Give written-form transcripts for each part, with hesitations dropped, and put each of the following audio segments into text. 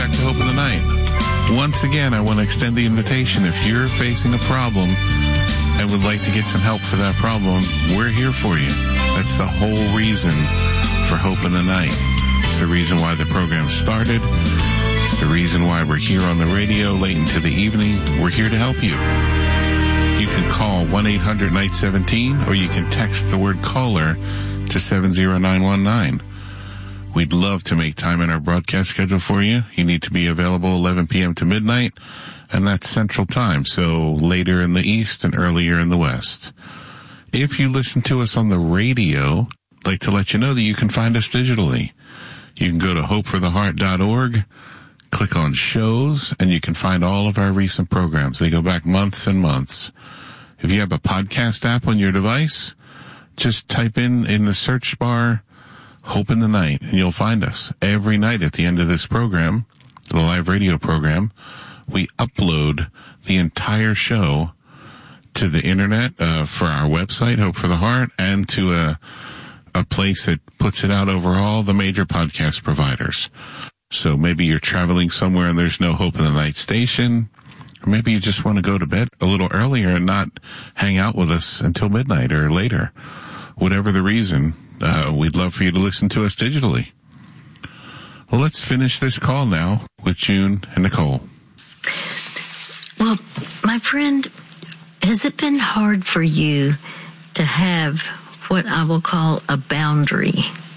back to Hope in the Night. Once again, I want to extend the invitation. If you're facing a problem and would like to get some help for that problem, we're here for you. That's the whole reason for Hope in the Night. It's the reason why the program started. It's the reason why we're here on the radio late into the evening. We're here to help you. You can call 1-800-NIGHT-17 or you can text the word caller to 70919. We'd love to make time in our broadcast schedule for you. You need to be available 11 p.m. to midnight, and that's Central Time, so later in the East and earlier in the West. If you listen to us on the radio, I'd like to let you know that you can find us digitally. You can go to hopefortheheart.org, click on shows, and you can find all of our recent programs. They go back months and months. If you have a podcast app on your device, just type in the search bar, Hope in the Night, and you'll find us. Every night at the end of this program, the live radio program, we upload the entire show to the internet for our website, Hope for the Heart, and to a place that puts it out over all the major podcast providers. So maybe you're traveling somewhere and there's no Hope in the Night station, or maybe you just want to go to bed a little earlier and not hang out with us until midnight or later. Whatever the reason, we'd love for you to listen to us digitally. Well, let's finish this call now with June and Nicole. Well, my friend, has it been hard for you to have what I will call a boundary?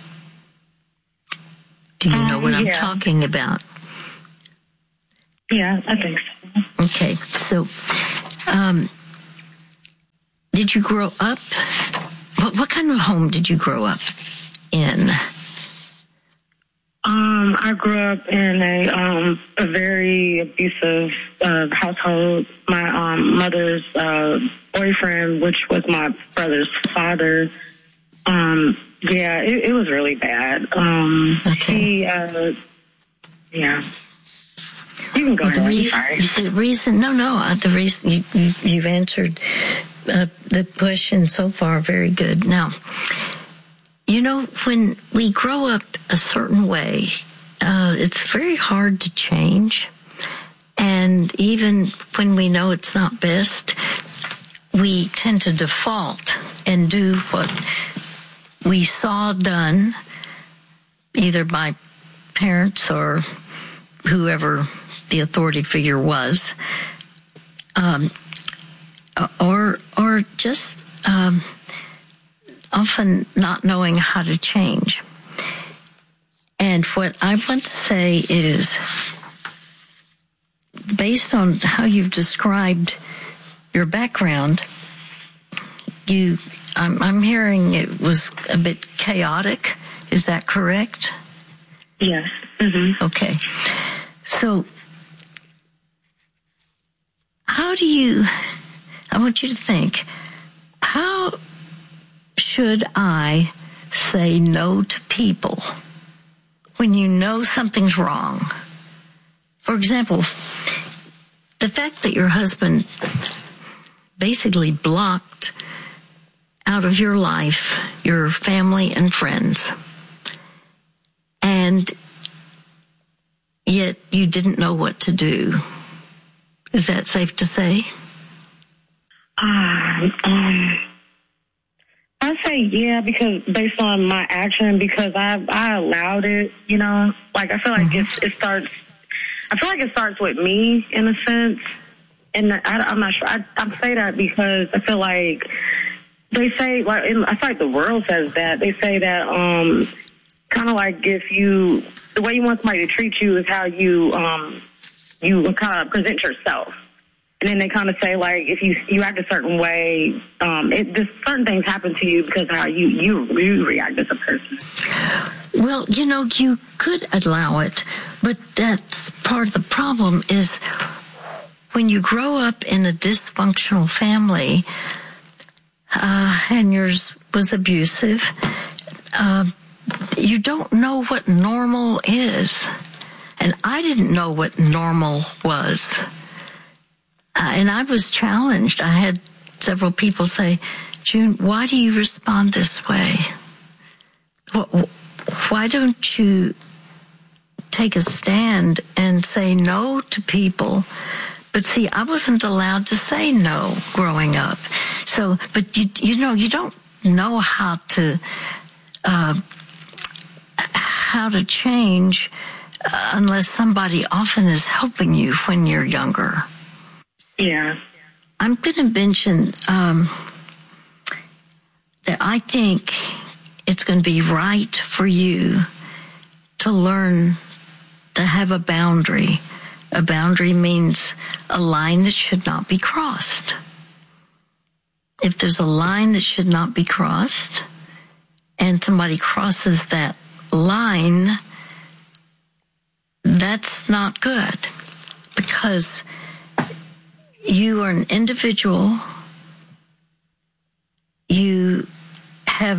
Do you know what I'm talking about? Yeah, I think so. Okay, so did you grow up? What kind of home did you grow up in? I grew up in a very abusive household. My mother's boyfriend, which was my brother's father, it was really bad. Okay. You can go ahead. The reason you've answered the question so far very good. Now, you know, when we grow up a certain way, it's very hard to change. And even when we know it's not best, we tend to default and do what we saw done, either by parents or whoever the authority figure was, or just often not knowing how to change. And what I want to say is, based on how you've described your background, I'm hearing it was a bit chaotic. Is that correct? Yes. Mm-hmm. Okay. So, I want you to think, how should I say no to people when you know something's wrong? For example, the fact that your husband basically blocked out of your life your family and friends, and yet you didn't know what to do. Is that safe to say? I say yeah, because based on my action, because I allowed it, you know, like I feel like it starts with me in a sense, and I'm not sure. I say that because I feel like they say, like, I feel like the world says that they say that kind of like if the way you want somebody to treat you is how you kind of present yourself. And then they kind of say, like, if you act a certain way, just certain things happen to you because how you react as a person. Well, you know, you could allow it, but that's part of the problem is when you grow up in a dysfunctional family, and yours was abusive, you don't know what normal is. And I didn't know what normal was. And I was challenged. I had several people say, June, why do you respond this way? Why don't you take a stand and say no to people. But see, I wasn't allowed to say no growing up. So, but you know, you don't know how to change unless somebody often is helping you when you're younger. Yeah. I'm going to mention that I think it's going to be right for you to learn to have a boundary. A boundary means a line that should not be crossed. If there's a line that should not be crossed and somebody crosses that line, that's not good, because you are an individual. You have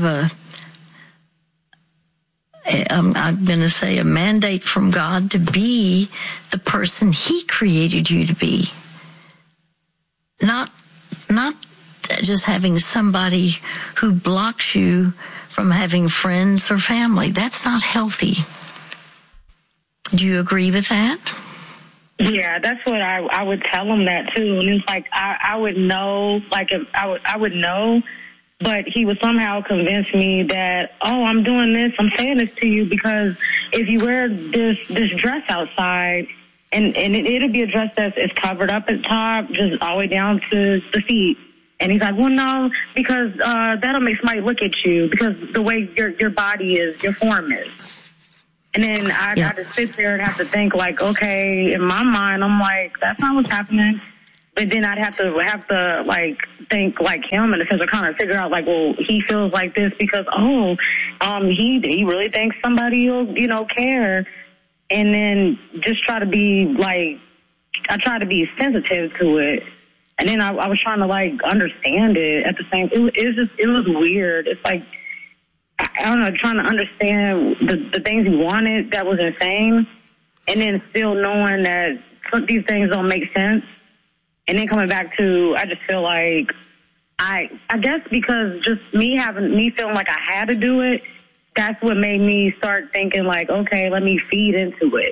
I'm going to say a mandate from God to be the person He created you to be. Not just having somebody who blocks you from having friends or family. That's not healthy. Do you agree with that? Yeah, that's what I would tell him that too. And it's like I would know, like if I would know, but he would somehow convince me that, oh, I'm doing this, I'm saying this to you because if you wear this dress outside, and it'll be a dress that's covered up at the top, just all the way down to the feet. And he's like, well, no, because that'll make somebody look at you because the way your body is, your form is. And then I just sit there and have to think like, okay, in my mind, I'm like, that's not what's happening. But then I'd have to like think like him in the sense of kind of figure out like, well, he feels like this because he really thinks somebody will, care. And then just try to be like, I try to be sensitive to it. And then I was trying to like understand it at the same. It was weird. It's like, I don't know, trying to understand the things he wanted that was insane, and then still knowing that these things don't make sense. And then coming back to, I just feel like I guess because just me feeling like I had to do it, that's what made me start thinking like, okay, let me feed into it,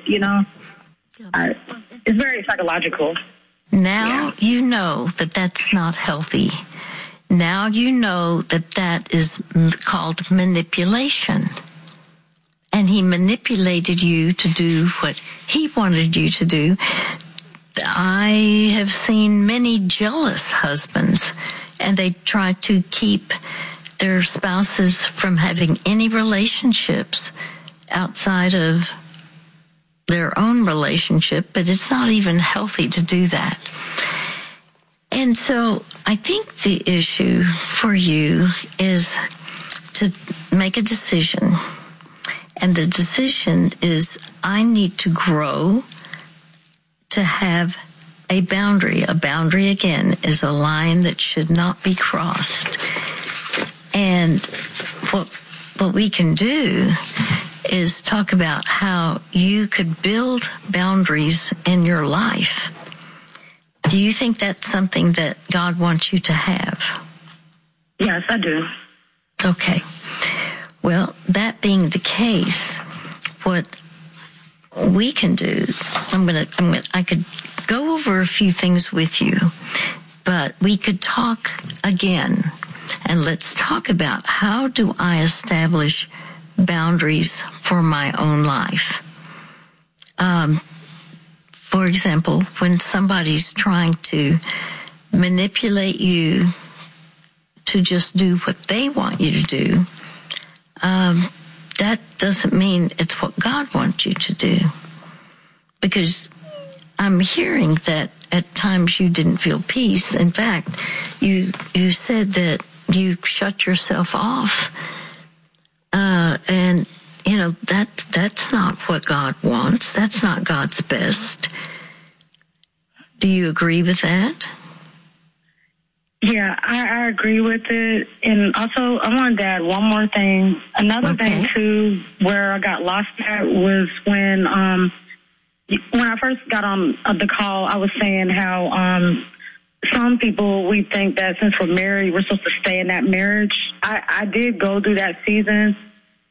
it's very psychological. Now you know that that's not healthy. Now you know that is called manipulation. And he manipulated you to do what he wanted you to do. I have seen many jealous husbands, and they try to keep their spouses from having any relationships outside of their own relationship, but it's not even healthy to do that. And so I think the issue for you is to make a decision. And the decision is, I need to grow to have a boundary. A boundary, again, is a line that should not be crossed. And what we can do is talk about how you could build boundaries in your life. Do you think that's something that God wants you to have? Yes, I do. Okay. Well, that being the case, what we can do, I could go over a few things with you, but we could talk again, and let's talk about how do I establish boundaries for my own life. For example, when somebody's trying to manipulate you to just do what they want you to do, that doesn't mean it's what God wants you to do. Because I'm hearing that at times you didn't feel peace. In fact, you said that you shut yourself off. And that's not what God wants. That's not God's best. Do you agree with that? Yeah, I agree with it. And also, I wanted to add one more thing. Another thing, too, where I got lost at was when I first got on the call, I was saying how some people, we think that since we're married, we're supposed to stay in that marriage. I did go through that season.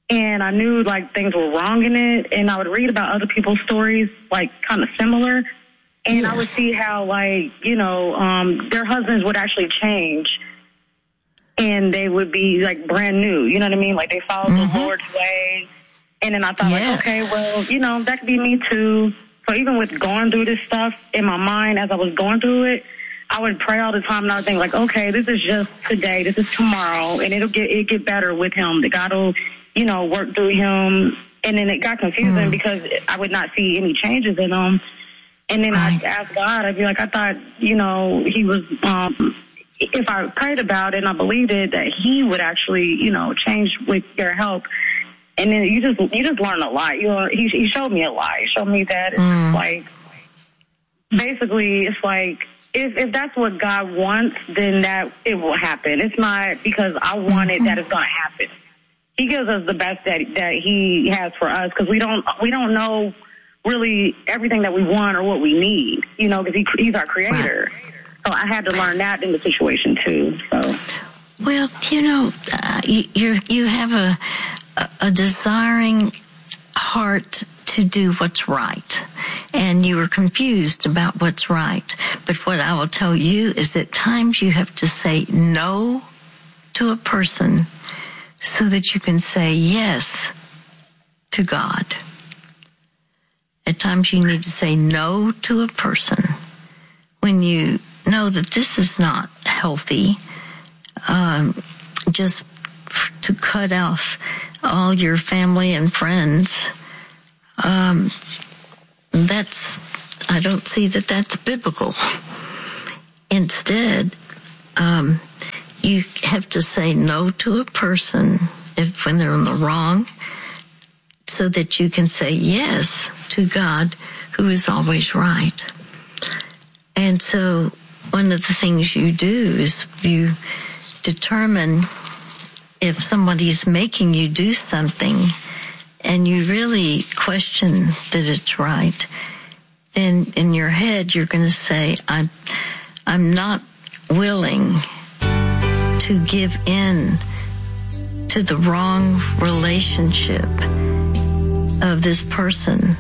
and I knew, like, things were wrong in it, and I would read about other people's stories, like, kind of similar, and I would see how, like, you know, their husbands would actually change, and they would be, like, brand new, you know what I mean? Like, they followed the Lord's way, and then I thought, like, okay, well, you know, that could be me too. So even with going through this stuff in my mind as I was going through it, I would pray all the time, and I would think, like, okay, this is just today, this is tomorrow, and it'll get better with him. That God will, you know, work through him. And then it got confusing because I would not see any changes in him. And then I'd ask God, I'd be like, I thought, you know, he was, if I prayed about it and I believed it, that he would actually, you know, change with your help. And then you just learn a lot. You know, he showed me a lot. He showed me that it's like, basically, it's like, if that's what God wants, then that it will happen. It's not because I want it that it's going to happen. He gives us the best that he has for us, because we don't know really everything that we want or what we need, you know, because he's our creator. Right. So I had to learn that in the situation too. So. Well, you know, you have a desiring heart to do what's right, and you were confused about what's right. But what I will tell you is that times you have to say no to a person so that you can say yes to God. At times you need to say no to a person when you know that this is not healthy, just to cut off all your family and friends. I don't see that that's biblical. Instead, you have to say no to a person when they're in the wrong, so that you can say yes to God, who is always right. And so one of the things you do is you determine if somebody's making you do something and you really question that it's right, then in your head you're going to say, I'm not willing to give in to the wrong relationship of this person.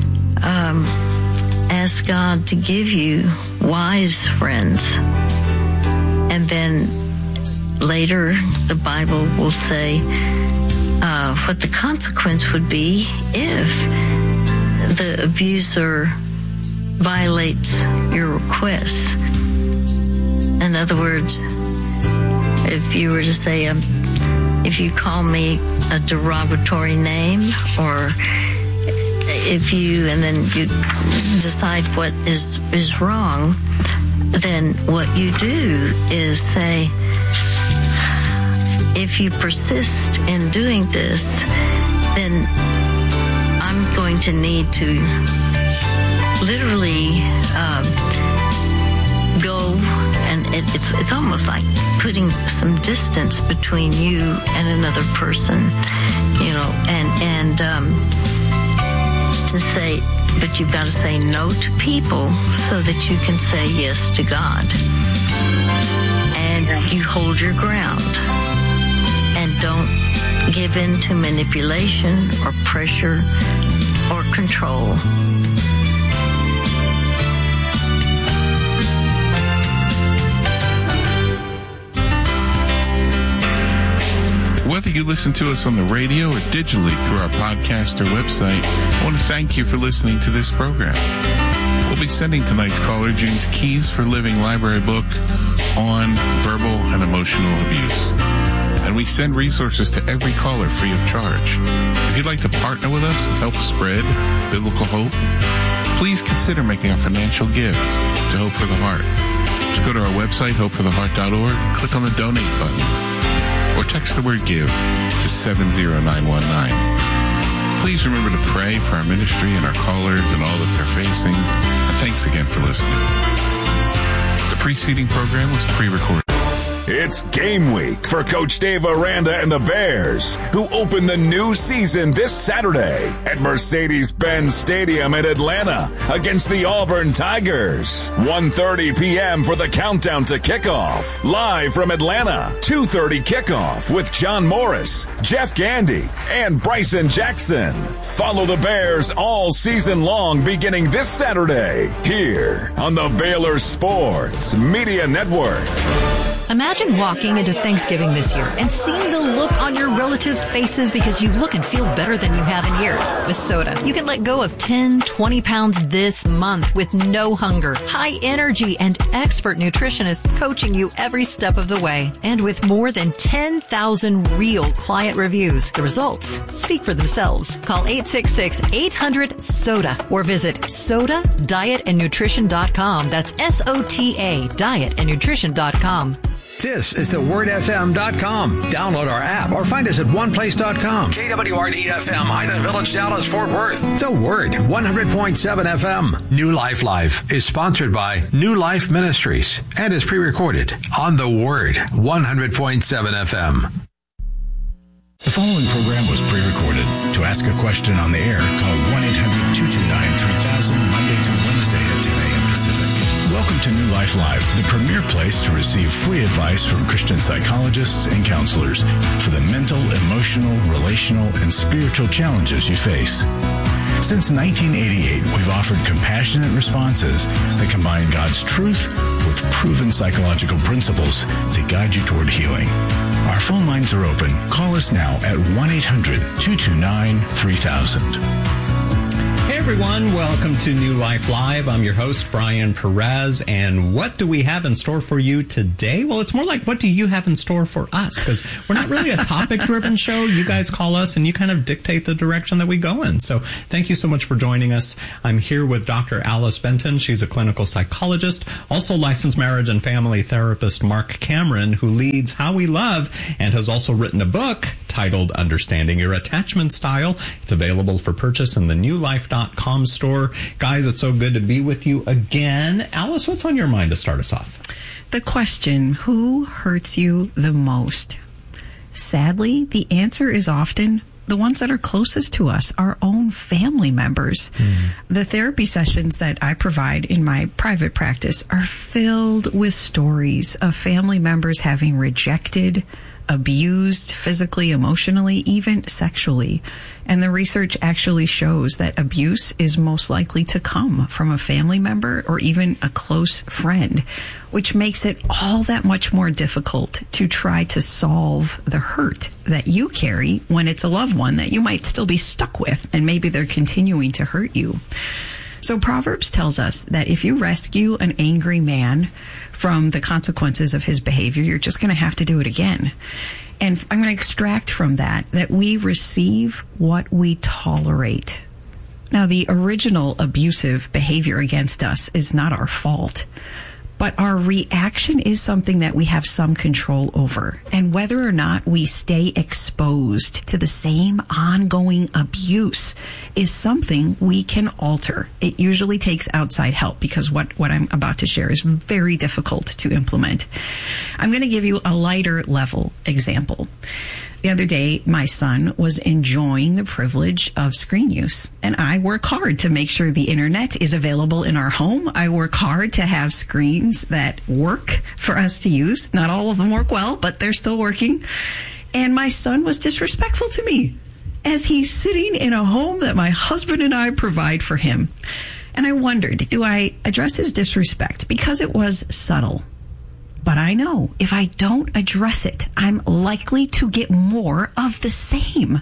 Ask God to give you wise friends. And then later the Bible will say what the consequence would be if the abuser violates your requests. In other words, if you were to say, if you call me a derogatory name, or if you, and then you decide what is wrong, then what you do is say, if you persist in doing this, then I'm going to need to literally go, and it's almost like putting some distance between you and another person, you know, and to say, but you've got to say no to people so that you can say yes to God. And you hold your ground and don't give in to manipulation or pressure or control. Whether you listen to us on the radio or digitally through our podcast or website, I want to thank you for listening to this program. We'll be sending tonight's caller June's Keys for Living library book on verbal and emotional abuse. And we send resources to every caller free of charge. If you'd like to partner with us and help spread biblical hope, please consider making a financial gift to Hope for the Heart. Just go to our website, hopefortheheart.org, and click on the donate button. Or text the word GIVE to 70919. Please remember to pray for our ministry and our callers and all that they're facing. And thanks again for listening. The preceding program was pre-recorded. It's game week for Coach Dave Aranda and the Bears, who open the new season this Saturday at Mercedes-Benz Stadium in Atlanta against the Auburn Tigers. 1:30 p.m. for the countdown to kickoff. Live from Atlanta, 2:30 kickoff with John Morris, Jeff Gandy, and Bryson Jackson. Follow the Bears all season long beginning this Saturday here on the Baylor Sports Media Network. Imagine walking into Thanksgiving this year and seeing the look on your relatives' faces because you look and feel better than you have in years. With Soda, you can let go of 10, 20 pounds this month with no hunger, high energy, and expert nutritionists coaching you every step of the way. And with more than 10,000 real client reviews, the results speak for themselves. Call 866-800-SODA or visit SODAdietandnutrition.com. That's SOTA, dietandnutrition.com. This is thewordfm.com. Download our app or find us at oneplace.com. KWRD-FM, Highland Village, Dallas, Fort Worth. The Word, 100.7 FM. New Life Live is sponsored by New Life Ministries and is pre-recorded on The Word, 100.7 FM. The following program was pre-recorded. To ask a question on the air, call 1-800-229-3000 Monday through Wednesday at 10 a.m. Pacific. Welcome to New Life Live, the premier place to receive free advice from Christian psychologists and counselors for the mental, emotional, relational, and spiritual challenges you face. Since 1988, we've offered compassionate responses that combine God's truth with proven psychological principles to guide you toward healing. Our phone lines are open. Call us now at 1-800-229-3000. Hey everyone, welcome to New Life Live. I'm your host, Brian Perez, and what do we have in store for you today? Well, it's more like, what do you have in store for us? Because we're not really a topic-driven show. You guys call us and you kind of dictate the direction that we go in. So thank you so much for joining us. I'm here with Dr. Alice Benton. She's a clinical psychologist, also licensed marriage and family therapist Mark Cameron, who leads How We Love and has also written a book titled Understanding Your Attachment Style. It's available for purchase in the newlife.com store. Guys, it's so good to be with you again. Alice, what's on your mind to start us off? The question, who hurts you the most? Sadly, the answer is often the ones that are closest to us, our own family members. The therapy sessions that I provide in my private practice are filled with stories of family members having rejected, abused physically, emotionally, even sexually. And the research actually shows that abuse is most likely to come from a family member or even a close friend, which makes it all that much more difficult to try to solve the hurt that you carry when it's a loved one that you might still be stuck with, and maybe they're continuing to hurt you. So Proverbs tells us that if you rescue an angry man from the consequences of his behavior, you're just going to have to do it again. And I'm going to extract from that we receive what we tolerate. Now, the original abusive behavior against us is not our fault, but our reaction is something that we have some control over. And whether or not we stay exposed to the same ongoing abuse is something we can alter. It usually takes outside help because what I'm about to share is very difficult to implement. I'm going to give you a lighter level example. The other day, my son was enjoying the privilege of screen use, and I work hard to make sure the internet is available in our home. I work hard to have screens that work for us to use. Not all of them work well, but they're still working. And my son was disrespectful to me as he's sitting in a home that my husband and I provide for him. And I wondered, do I address his disrespect? Because it was subtle. But I know if I don't address it, I'm likely to get more of the same.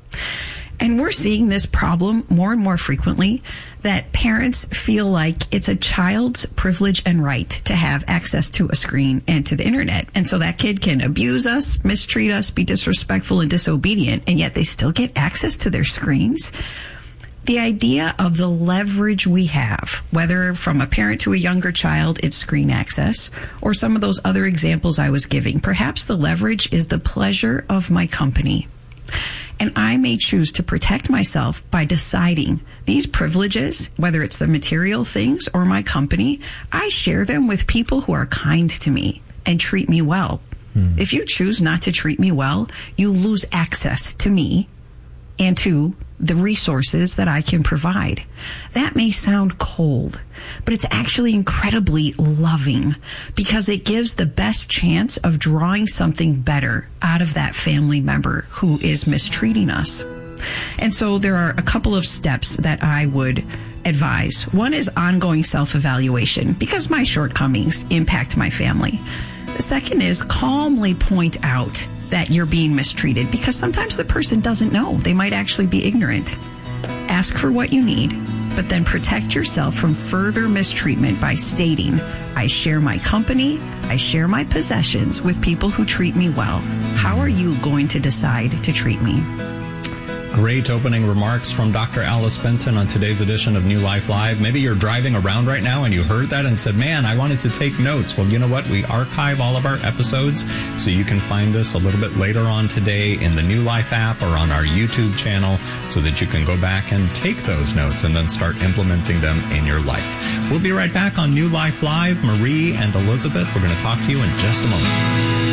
And we're seeing this problem more and more frequently, that parents feel like it's a child's privilege and right to have access to a screen and to the internet. And so that kid can abuse us, mistreat us, be disrespectful and disobedient, and yet they still get access to their screens. The idea of the leverage we have, whether from a parent to a younger child, it's screen access, or some of those other examples I was giving, perhaps the leverage is the pleasure of my company. And I may choose to protect myself by deciding these privileges, whether it's the material things or my company, I share them with people who are kind to me and treat me well. If you choose not to treat me well, you lose access to me and to the resources that I can provide. That may sound cold, but it's actually incredibly loving because it gives the best chance of drawing something better out of that family member who is mistreating us. And so there are a couple of steps that I would advise. One is ongoing self-evaluation because my shortcomings impact my family. The second is calmly point out that you're being mistreated because sometimes the person doesn't know. They might actually be ignorant. Ask for what you need, but then protect yourself from further mistreatment by stating, I share my company, I share my possessions with people who treat me well. How are you going to decide to treat me? Great opening remarks from Dr. Alice Benton on today's edition of New Life Live. Maybe you're driving around right now and you heard that and said, man, I wanted to take notes. Well, you know what? We archive all of our episodes, so you can find this a little bit later on today in the New Life app or on our YouTube channel so that you can go back and take those notes and then start implementing them in your life. We'll be right back on New Life Live. Marie and Elizabeth, we're going to talk to you in just a moment.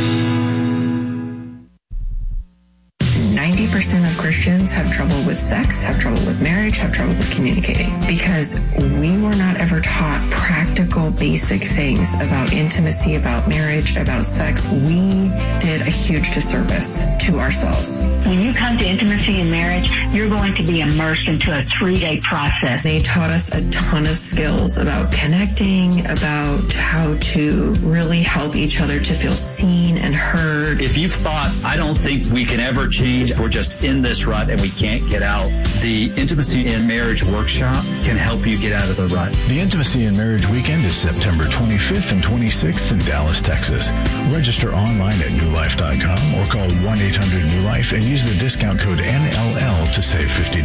90% of Christians have trouble with sex, have trouble with marriage, have trouble with communicating because we were not ever taught practical, basic things about intimacy, about marriage, about sex. We did a huge disservice to ourselves. When you come to intimacy and marriage, you're going to be immersed into a 3-day process. They taught us a ton of skills about connecting, about how to really help each other to feel seen and heard. If you've thought, I don't think we can ever change, we're just in this rut and we can't get out, the Intimacy in Marriage Workshop can help you get out of the rut. The Intimacy in Marriage Weekend is September 25th and 26th in Dallas, Texas. Register online at newlife.com or call 1-800-NEW-LIFE and use the discount code NLL to save $50.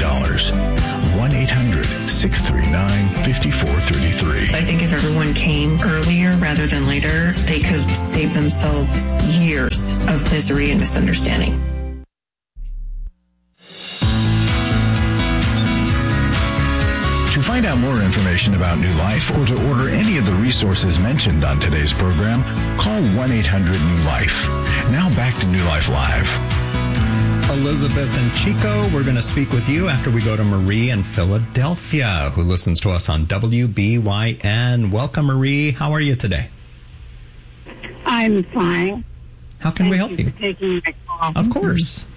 1-800-639-5433. I think if everyone came earlier rather than later, they could save themselves years of misery and misunderstanding. To find out more information about New Life or to order any of the resources mentioned on today's program, call 1-800-NEW-LIFE. Now back to New Life Live. Elizabeth and Chico, we're going to speak with you after we go to Marie in Philadelphia, who listens to us on WBYN. Welcome, Marie. How are you today? I'm fine. How can we help you? Thank you for taking my call. Of course.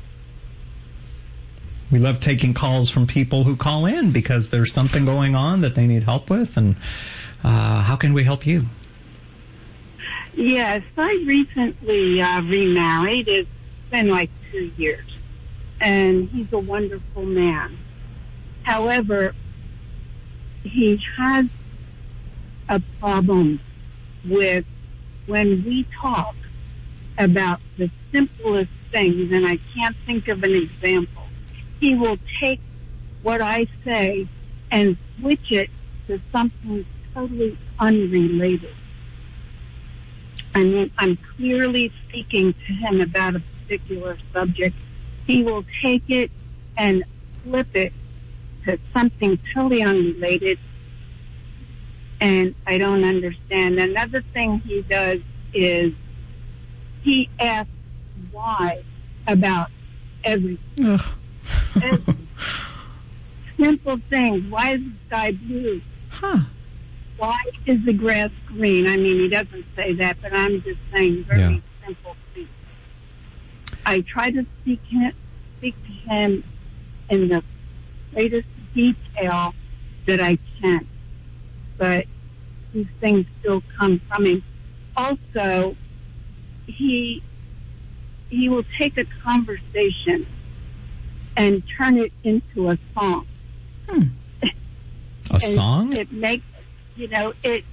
We love taking calls from people who call in because there's something going on that they need help with. And how can we help you? Yes, I recently remarried. It's been like 2 years. And he's a wonderful man. However, he has a problem with when we talk about the simplest things, and I can't think of an example. He will take what I say and switch it to something totally unrelated. I mean, I'm clearly speaking to him about a particular subject. He will take it and flip it to something totally unrelated, and I don't understand. Another thing he does is he asks why about everything. Simple things. Why is the sky blue? Why is the grass green? I mean, he doesn't say that, but I'm just saying very simple things. I try to speak to him in the greatest detail that I can, but these things still come from him. Also, he will take a conversation and turn it into a song. A song? It makes, it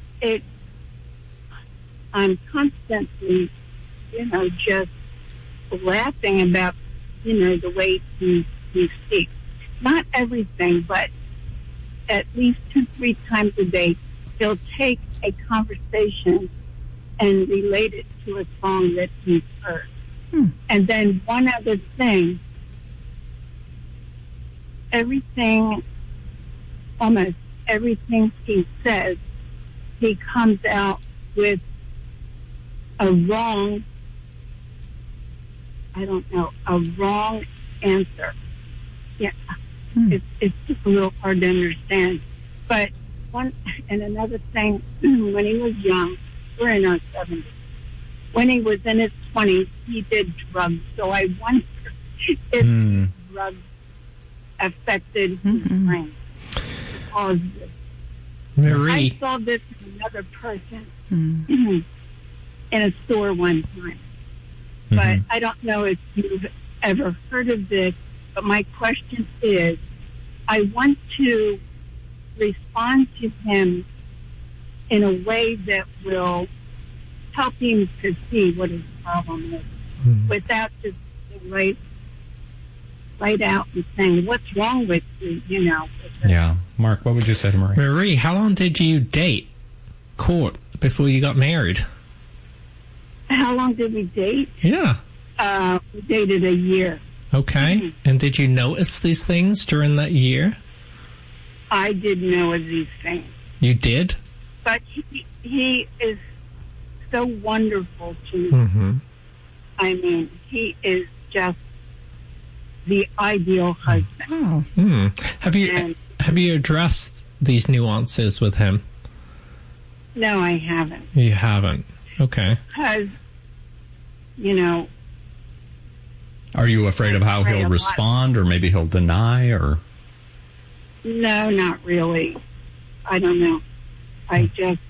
I'm constantly, just laughing about, the way he speaks. Not everything, but at least 2-3 times a day, he'll take a conversation and relate it to a song that he's heard. And then one other thing, almost everything he says, he comes out with a wrong I don't know, a wrong answer. Yeah, it's just a little hard to understand. But another thing, when he was young, we're in our 70s. When he was in his 20s, he did drugs. So I wonder if drugs affected his brain. Marie. I saw this in another person in a store one time. But I don't know if you've ever heard of this, but my question is, I want to respond to him in a way that will help him to see what his problem is, without just right out and saying, what's wrong with you, you know. Yeah. Mark, what would you say to Marie? Marie, how long did you court, before you got married? How long did we date? Yeah. We dated a year. Okay. And did you notice these things during that year? I did know of these things. You did? But he is so wonderful to me. I mean, he is just the ideal husband. Have you addressed these nuances with him? No, I haven't. You haven't. Okay. Because, you know... Are you afraid of how he'll respond, or maybe he'll deny, or... No, not really. I don't know. I just,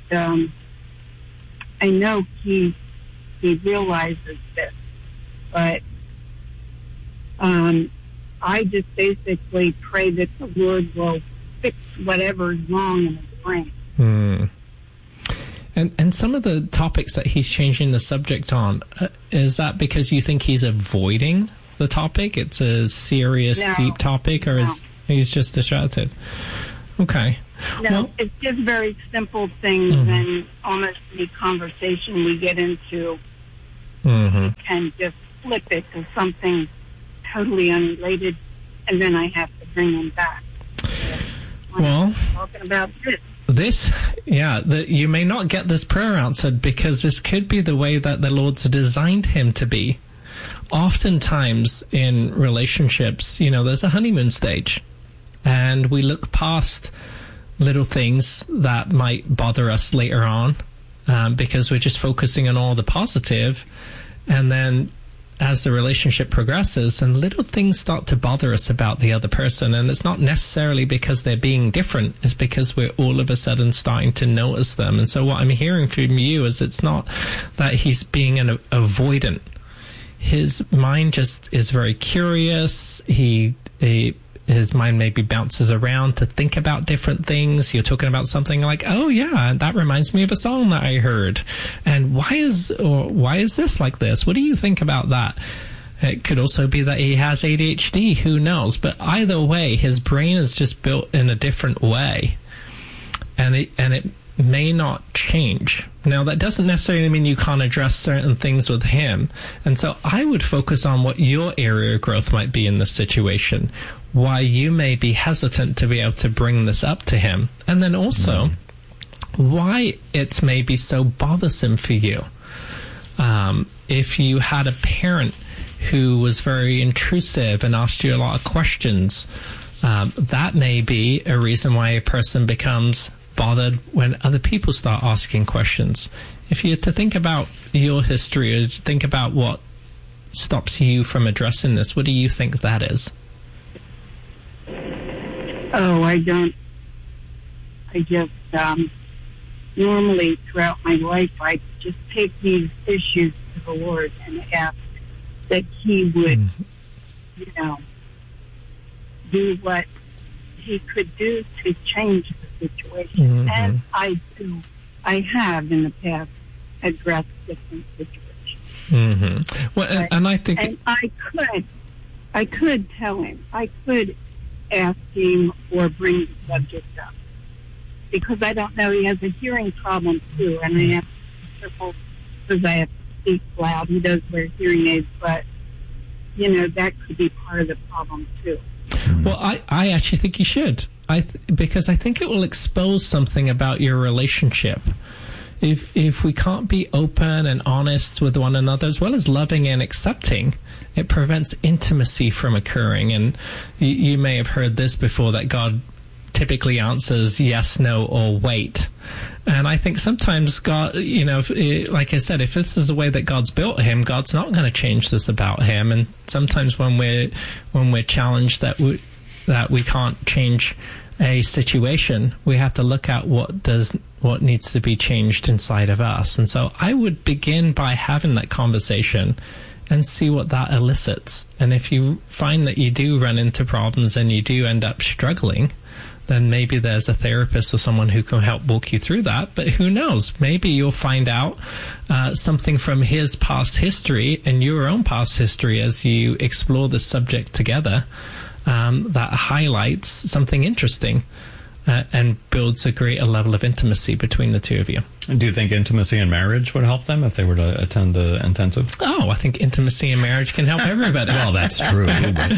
I know he realizes this, but I just basically pray that the Lord will fix whatever's wrong in his brain. And some of the topics that he's changing the subject on, is that because you think he's avoiding the topic? It's a serious, deep topic, or is he's just distracted? Okay. No, it's just very simple things, and almost any conversation we get into can just flip it to something totally unrelated, and then I have to bring him back. Well, talking about you may not get this prayer answered because this could be the way that the Lord's designed him to be. Oftentimes in relationships, there's a honeymoon stage, and we look past little things that might bother us later on because we're just focusing on all the positive, and then as the relationship progresses, and little things start to bother us about the other person, and it's not necessarily because they're being different, it's because we're all of a sudden starting to notice them. And so what I'm hearing from you is it's not that he's being an avoidant. His mind just is very curious. His mind maybe bounces around to think about different things. You're talking about something like, oh yeah, that reminds me of a song that I heard. And why is this like this? What do you think about that? It could also be that he has ADHD, who knows? But either way, his brain is just built in a different way. And it may not change. Now, that doesn't necessarily mean you can't address certain things with him. And so I would focus on what your area of growth might be in this situation, why you may be hesitant to be able to bring this up to him, and then also why it may be so bothersome for you. If you had a parent who was very intrusive and asked you a lot of questions, that may be a reason why a person becomes bothered when other people start asking questions. If you had to think about your history, or think about what stops you from addressing this, what do you think that is? Oh, I just, normally throughout my life, I just take these issues to the Lord and ask that he would, do what he could do to change the situation. And I have in the past addressed different situations. Well, and I think... And I could tell him, I could ask him or bring the subject up, because I don't know, he has a hearing problem too, and I have to be careful because I have to speak loud. He does wear hearing aids, but that could be part of the problem too. Well, I actually think you should, because I think it will expose something about your relationship. If we can't be open and honest with one another, as well as loving and accepting, it prevents intimacy from occurring. And you may have heard this before, that God typically answers yes, no, or wait. And I think sometimes God, like I said, if this is the way that God's built him, God's not going to change this about him. And sometimes when we're challenged that we can't change a situation, we have to look at what needs to be changed inside of us. And so I would begin by having that conversation and see what that elicits. And if you find that you do run into problems and you do end up struggling, then maybe there's a therapist or someone who can help walk you through that. But who knows? Maybe you'll find out something from his past history and your own past history as you explore this subject together that highlights something interesting and builds a greater level of intimacy between the two of you. Do you think intimacy in marriage would help them if they were to attend the intensive? Oh, I think intimacy in marriage can help everybody. Well, that's true. But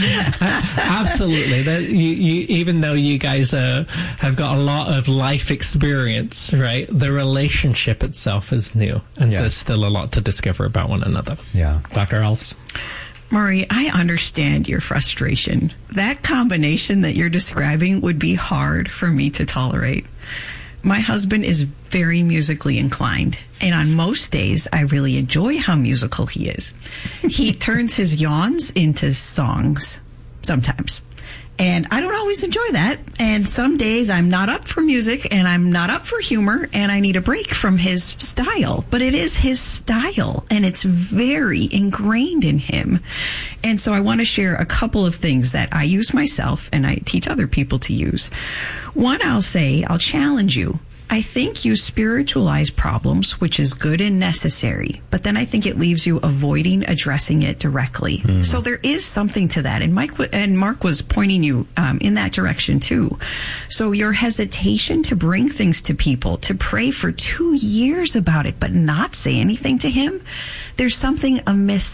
absolutely. Even though you guys have got a lot of life experience, right? The relationship itself is new, and there's still a lot to discover about one another. Yeah. Dr. Alves? Murray, I understand your frustration. That combination that you're describing would be hard for me to tolerate. My husband is very musically inclined, and on most days, I really enjoy how musical he is. He turns his yawns into songs, sometimes. And I don't always enjoy that. And some days I'm not up for music and I'm not up for humor and I need a break from his style. But it is his style and it's very ingrained in him. And so I want to share a couple of things that I use myself and I teach other people to use. One, I'll challenge you. I think you spiritualize problems, which is good and necessary, but then I think it leaves you avoiding addressing it directly. Mm. So there is something to that, and Mark was pointing you in that direction too. So your hesitation to bring things to people, to pray for 2 years about it, but not say anything to him, there's something amiss